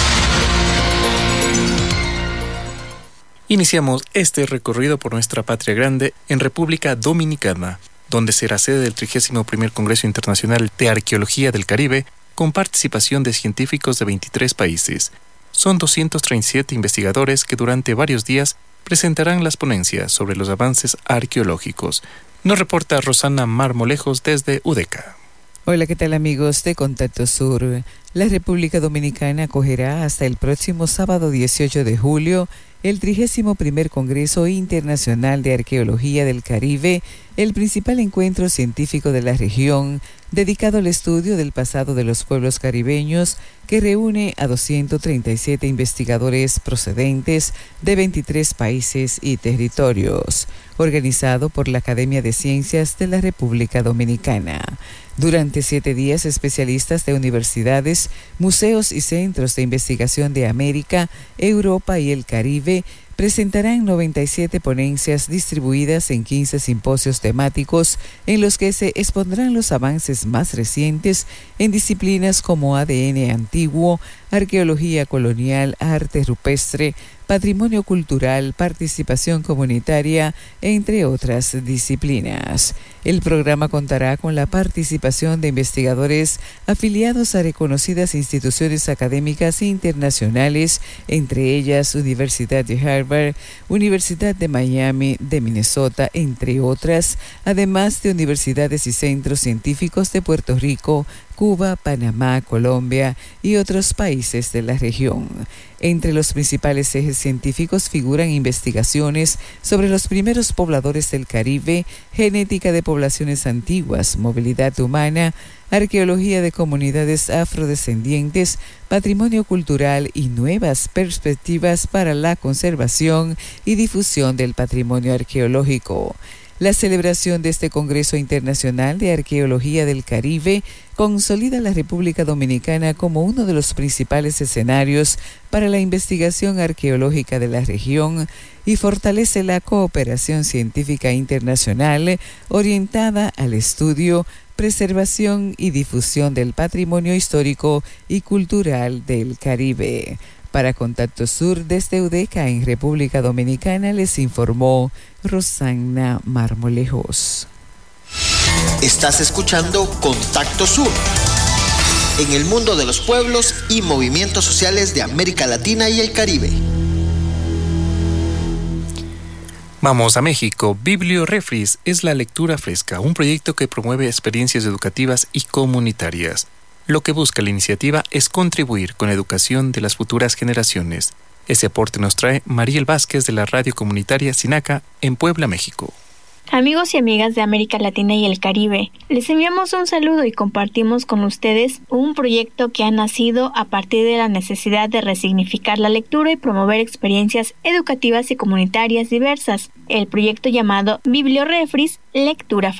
Iniciamos este recorrido por nuestra patria grande en República Dominicana, donde será sede del 31º Congreso Internacional de Arqueología del Caribe, con participación de científicos de 23 países. Son 237 investigadores que durante varios días presentarán las ponencias sobre los avances arqueológicos. Nos reporta Rosana Marmolejos desde UDECA. Hola, ¿qué tal amigos de Contacto Sur? La República Dominicana acogerá hasta el próximo sábado 18 de julio el 31º Congreso Internacional de Arqueología del Caribe, el principal encuentro científico de la región, dedicado al estudio del pasado de los pueblos caribeños, que reúne a 237 investigadores procedentes de 23 países y territorios, organizado por la Academia de Ciencias de la República Dominicana. Durante 7 días, especialistas de universidades, museos y centros de investigación de América, Europa y el Caribe presentarán 97 ponencias distribuidas en 15 simposios temáticos en los que se expondrán los avances más recientes en disciplinas como ADN antiguo, arqueología colonial, arte rupestre, patrimonio cultural, participación comunitaria, entre otras disciplinas. El programa contará con la participación de investigadores afiliados a reconocidas instituciones académicas internacionales, entre ellas Universidad de Harvard, Universidad de Miami, de Minnesota, entre otras, además de universidades y centros científicos de Puerto Rico, Cuba, Panamá, Colombia y otros países de la región. Entre los principales ejes científicos figuran investigaciones sobre los primeros pobladores del Caribe, genética de poblaciones antiguas, movilidad humana, arqueología de comunidades afrodescendientes, patrimonio cultural y nuevas perspectivas para la conservación y difusión del patrimonio arqueológico. La celebración de este Congreso Internacional de Arqueología del Caribe consolida a la República Dominicana como uno de los principales escenarios para la investigación arqueológica de la región y fortalece la cooperación científica internacional orientada al estudio, preservación y difusión del patrimonio histórico y cultural del Caribe. Para Contacto Sur desde UDECA en República Dominicana les informó Rosana Marmolejos. Estás escuchando Contacto Sur. En el mundo de los pueblos y movimientos sociales de América Latina y el Caribe. Vamos a México. BiblioRefris es la lectura fresca, un proyecto que promueve experiencias educativas y comunitarias. Lo que busca la iniciativa es contribuir con la educación de las futuras generaciones. Ese aporte nos trae Mariel Vázquez de la radio comunitaria Sinaca en Puebla, México. Amigos y amigas de América Latina y el Caribe, les enviamos un saludo y compartimos con ustedes un proyecto que ha nacido a partir de la necesidad de resignificar la lectura y promover experiencias educativas y comunitarias diversas. El proyecto llamado Bibliorefris, Lectura